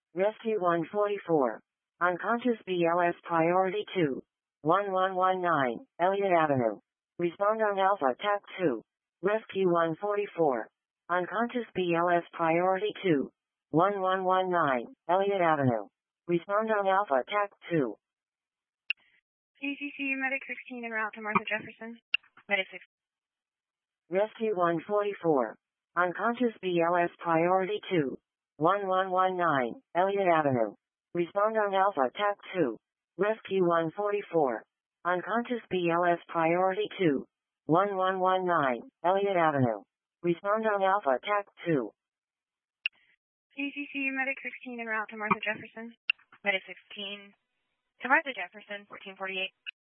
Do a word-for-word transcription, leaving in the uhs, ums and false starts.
Rescue one forty-four. Unconscious B L S priority two. one one one nine, Elliott Avenue. Respond on Alpha T A C two. Rescue one forty-four. Unconscious B L S priority two. one one one nine, Elliott Avenue. Respond on Alpha T A C two. C C C Medic sixteen en route to Martha Jefferson. Medic six. Rescue one forty-four. Unconscious B L S priority two. one one one nine, Elliott Avenue. Respond on Alpha T A C two. Rescue one forty-four. Unconscious B L S priority two. one one one nine, Elliott Avenue. Respond on Alpha T A C two. C C C Medic sixteen en route to Martha Jefferson. Medic sixteen to Martha Jefferson, fourteen forty-eight.